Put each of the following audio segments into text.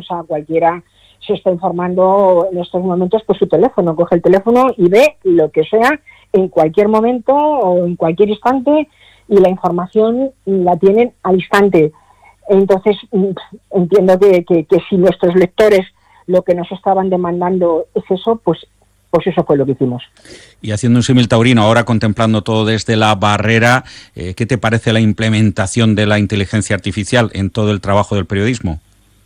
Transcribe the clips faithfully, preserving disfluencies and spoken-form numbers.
sea, cualquiera se está informando en estos momentos por su teléfono, coge el teléfono y ve lo que sea en cualquier momento o en cualquier instante, y la información la tienen al instante. Entonces, entiendo que, que, que si nuestros lectores lo que nos estaban demandando es eso, pues, pues eso fue lo que hicimos. Y haciendo un símil taurino, ahora contemplando todo desde la barrera, eh, ¿qué te parece la implementación de la inteligencia artificial en todo el trabajo del periodismo?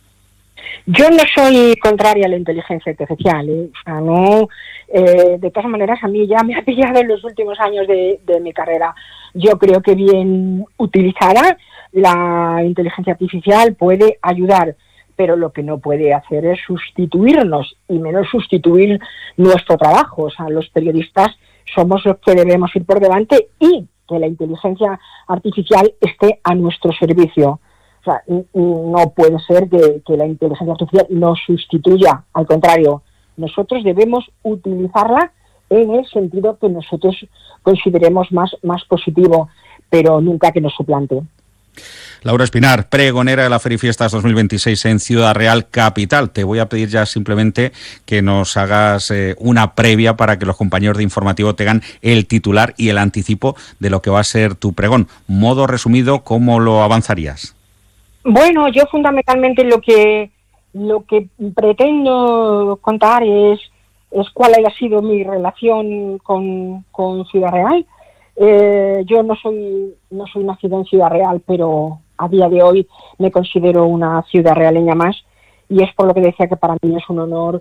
Yo no soy contraria a la inteligencia artificial, ¿eh? O sea, no, eh, de todas maneras a mí ya me ha pillado en los últimos años de, de mi carrera. Yo creo que bien utilizada la inteligencia artificial puede ayudar, pero lo que no puede hacer es sustituirnos, y menos sustituir nuestro trabajo. O sea, los periodistas somos los que debemos ir por delante y que la inteligencia artificial esté a nuestro servicio. O sea, no puede ser que, que la inteligencia artificial nos sustituya, al contrario, nosotros debemos utilizarla en el sentido que nosotros consideremos más, más positivo, pero nunca que nos suplante. Laura Espinar, pregonera de la Feria y Fiestas dos mil veintiséis en Ciudad Real Capital. Te voy a pedir ya simplemente que nos hagas eh, una previa para que los compañeros de Informativo tengan el titular y el anticipo de lo que va a ser tu pregón. Modo resumido, ¿cómo lo avanzarías? Bueno, yo fundamentalmente lo que lo que pretendo contar es, es cuál haya sido mi relación con, con Ciudad Real. Eh, yo no soy no soy nacida en Ciudad Real, pero a día de hoy me considero una ciudad realeña más, y es por lo que decía que para mí es un honor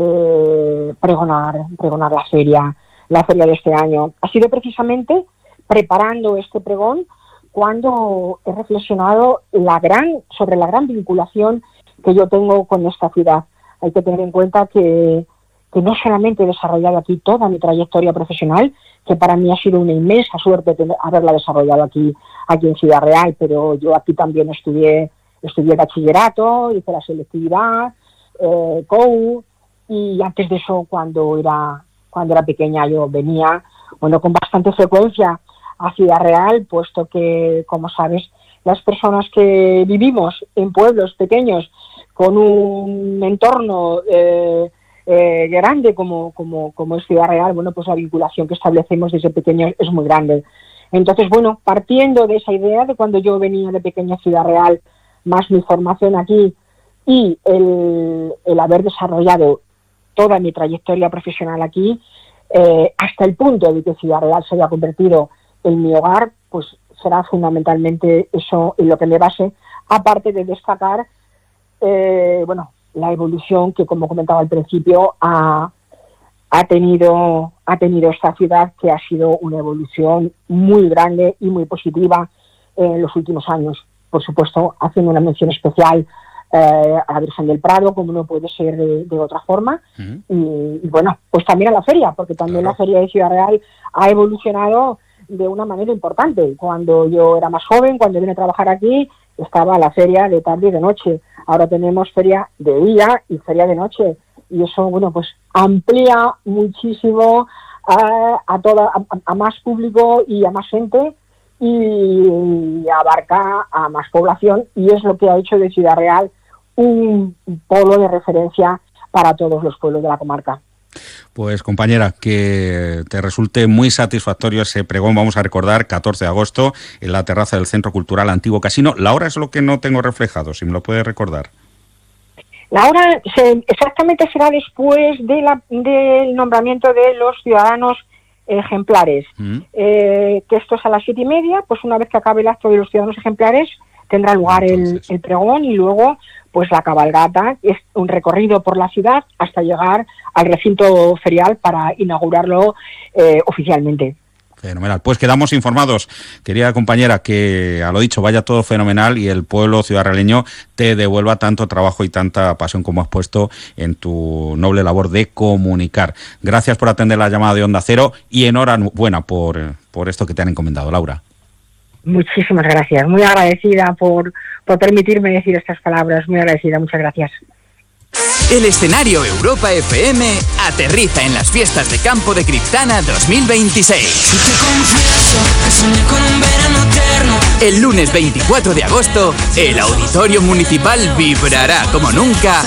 eh, pregonar pregonar la feria, la feria de este año. Ha sido precisamente preparando este pregón cuando he reflexionado la gran, sobre la gran vinculación que yo tengo con esta ciudad. Hay que tener en cuenta que, que no solamente he desarrollado aquí toda mi trayectoria profesional, que para mí ha sido una inmensa suerte tener, haberla desarrollado aquí, aquí en Ciudad Real, pero yo aquí también estudié, estudié bachillerato, hice la selectividad, eh, C O U, y antes de eso, cuando era, cuando era pequeña, yo venía, bueno, con bastante frecuencia a Ciudad Real, puesto que, como sabes, las personas que vivimos en pueblos pequeños con un entorno eh, eh, grande como, como, como es Ciudad Real, bueno, pues la vinculación que establecemos desde pequeños es muy grande. Entonces, bueno, partiendo de esa idea de cuando yo venía de pequeña a Ciudad Real, más mi formación aquí y el, el haber desarrollado toda mi trayectoria profesional aquí, eh, hasta el punto de que Ciudad Real se haya convertido en mi hogar, pues será fundamentalmente eso en lo que me base, aparte de destacar eh, bueno, la evolución que, como comentaba al principio, ha, ha tenido ha tenido esta ciudad, que ha sido una evolución muy grande y muy positiva en los últimos años. Por supuesto, haciendo una mención especial eh, a la Virgen del Prado, como no puede ser de, de otra forma, uh-huh. y, y bueno, pues también a la feria, porque también claro. La feria de Ciudad Real ha evolucionado de una manera importante. Cuando yo era más joven, cuando vine a trabajar aquí, estaba la feria de tarde y de noche. Ahora tenemos feria de día y feria de noche, y eso, bueno, pues amplía muchísimo a, a toda a, a más público y a más gente, y, y abarca a más población, y es lo que ha hecho de Ciudad Real un polo de referencia para todos los pueblos de la comarca. Pues, compañera, que te resulte muy satisfactorio ese pregón. Vamos a recordar, catorce de agosto, en la terraza del Centro Cultural Antiguo Casino. La hora es lo que no tengo reflejado, si me lo puedes recordar. La hora se, exactamente será después de la, del nombramiento de los ciudadanos ejemplares, mm. eh, que esto es a las siete y media. Pues una vez que acabe el acto de los ciudadanos ejemplares, tendrá lugar el, el pregón, y luego pues la cabalgata, es un recorrido por la ciudad hasta llegar al recinto ferial para inaugurarlo eh, oficialmente. Fenomenal. Pues quedamos informados, querida compañera, que a lo dicho, vaya todo fenomenal y el pueblo ciudadrealeño te devuelva tanto trabajo y tanta pasión como has puesto en tu noble labor de comunicar. Gracias por atender la llamada de Onda Cero y enhorabuena por, por esto que te han encomendado, Laura. Muchísimas gracias, muy agradecida por, por permitirme decir estas palabras, muy agradecida, muchas gracias. El escenario Europa F M aterriza en las fiestas de campo de Criptana dos mil veintiséis. Si te confieso que soñé con un verano eterno. El lunes veinticuatro de agosto, el Auditorio Municipal vibrará como nunca